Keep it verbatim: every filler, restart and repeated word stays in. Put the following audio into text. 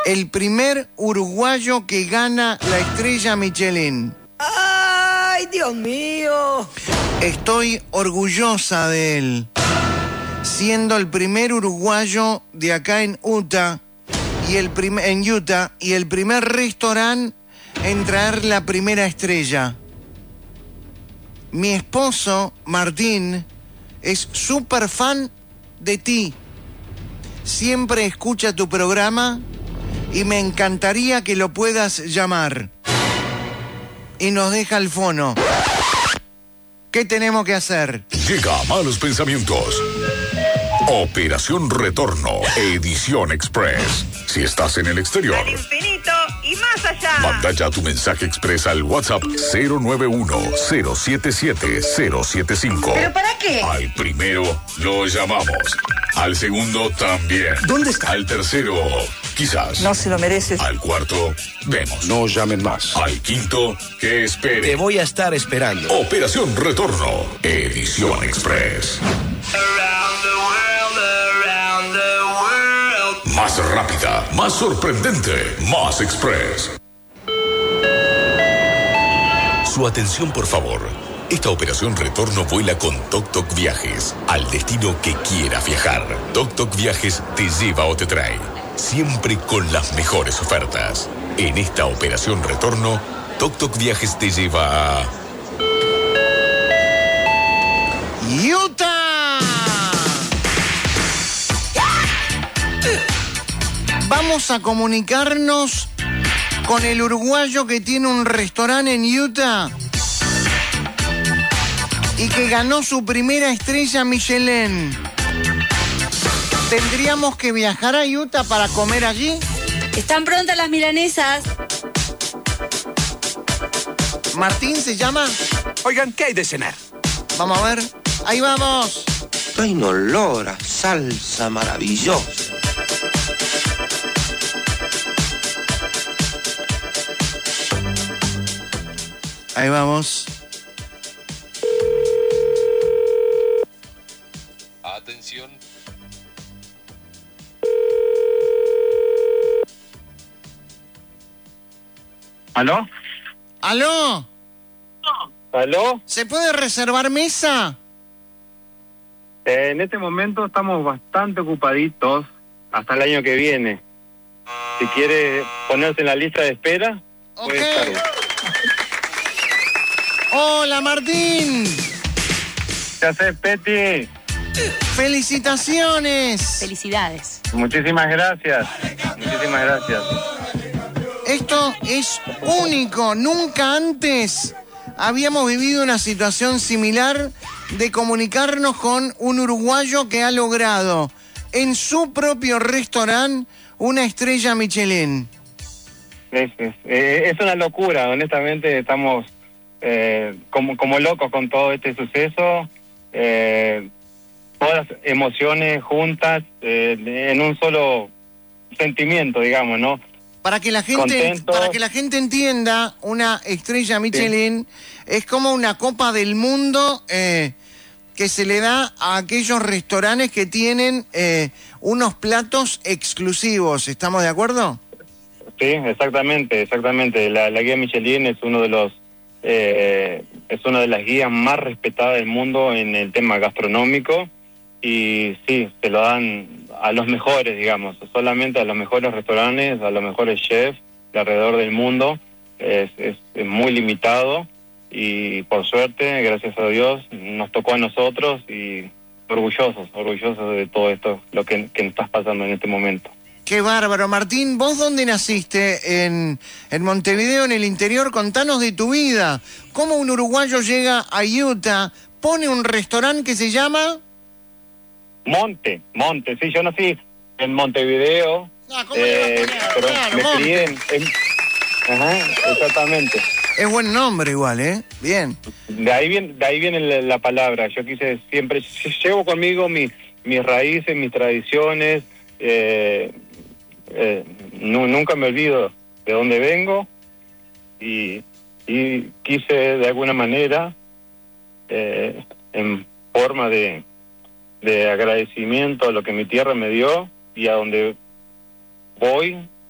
el primer uruguayo que gana la estrella Michelin. ¡Ay, Dios mío! Estoy orgullosa de él, siendo el primer uruguayo de acá en Utah y el prim- en Utah y el primer restaurante en traer la primera estrella. Mi esposo, Martín, es súper fan de ti. Siempre escucha tu programa y me encantaría que lo puedas llamar. Y nos deja el fono. ¿Qué tenemos que hacer? Llega a Malos Pensamientos. Operación Retorno, edición express. Si estás en el exterior, Al infinito y más allá. manda ya tu mensaje express al WhatsApp cero nueve uno cero siete siete cero siete cinco. ¿Pero para qué? Al primero lo llamamos. Al segundo también. ¿Dónde está? Al tercero, quizás. No se lo mereces. Al cuarto, vemos. No llamen más. Al quinto, que espere. Te voy a estar esperando. Operación Retorno, edición express. Más rápida, más sorprendente, más express. Su atención, por favor. Esta operación retorno vuela con Toc Toc Viajes al destino que quiera viajar. Toc Toc Viajes te lleva o te trae, siempre con las mejores ofertas. En esta operación retorno, Toc Toc Viajes te lleva a ¡Utah! Vamos a comunicarnos con el uruguayo que tiene un restaurante en Utah y que ganó su primera estrella Michelin. ¿Tendríamos que viajar a Utah para comer allí? Están prontas las milanesas. ¿Martín se llama? Oigan, ¿qué hay de cenar? Vamos a ver. Ahí vamos. Hay un olor a salsa maravillosa. Ahí vamos. Atención. ¿Aló? ¿Aló? ¿Aló? ¿Se puede reservar mesa? Eh, en este momento estamos bastante ocupaditos hasta el año que viene. Si quiere ponerse en la lista de espera, Ok. puede estar. Hola, Martín. ¿Qué haces, Peti? Felicitaciones. Felicidades. Muchísimas gracias. Muchísimas gracias. Esto es único. Nunca antes habíamos vivido una situación similar de comunicarnos con un uruguayo que ha logrado en su propio restaurante una estrella Michelin. Es, es, eh, es una locura, honestamente estamos eh, como, como locos con todo este suceso. Eh, todas las emociones juntas eh, en un solo sentimiento, digamos, ¿no? Para que la gente, Contento. para que la gente entienda, una estrella Michelin es como una copa del mundo eh, que se le da a aquellos restaurantes que tienen eh, unos platos exclusivos. ¿Estamos de acuerdo? Sí, exactamente, exactamente. La, la guía Michelin es uno de los eh, es una de las guías más respetadas del mundo en el tema gastronómico y sí, se lo dan a los mejores, digamos, solamente a los mejores restaurantes, a los mejores chefs de alrededor del mundo. Es, es, es muy limitado y por suerte, gracias a Dios, nos tocó a nosotros y orgullosos, orgullosos de todo esto, lo que, que nos está pasando en este momento. Qué bárbaro. Martín, ¿vos dónde naciste? En, en Montevideo, en el interior. Contanos de tu vida. ¿Cómo un uruguayo llega a Utah, pone un restaurante que se llama...? Monte, Monte, sí, yo nací en Montevideo, Ah, ¿cómo le vas a eh, poner? pero Claro, me Monte. crié en, en- Ajá, exactamente. Es buen nombre igual, ¿eh? Bien. De ahí viene, de ahí viene la, la palabra. Yo quise siempre, llevo conmigo mis mis raíces, mis tradiciones. Eh, eh, nu- nunca me olvido de dónde vengo y, y quise de alguna manera, eh, en forma de, de agradecimiento a lo que mi tierra me dio y a donde voy,